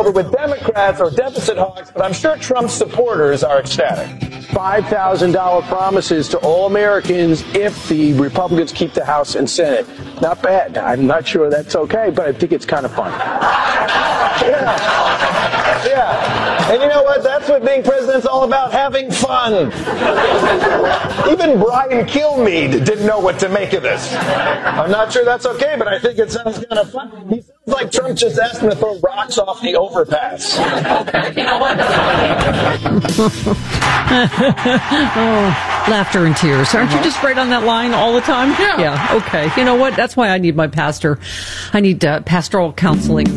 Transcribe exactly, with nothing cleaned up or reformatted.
over with Democrats or deficit hawks, but I'm sure Trump's supporters are ecstatic. five thousand dollars promises to all Americans if the Republicans keep the House and Senate. Not bad. I'm not sure that's okay, but I think it's kind of fun. Yeah. Yeah. And you know what? That's what being president's all about, having fun. Even Brian Kilmeade didn't know what to make of this. I'm not sure that's okay, but I think it sounds kind of fun. He sounds like Trump just asked him to throw rocks off the overpass. Okay, you know what? Oh, laughter and tears. Aren't you just right on that line all the time? Yeah. Yeah. Okay. You know what? That's why I need my pastor. I need uh, pastoral counseling.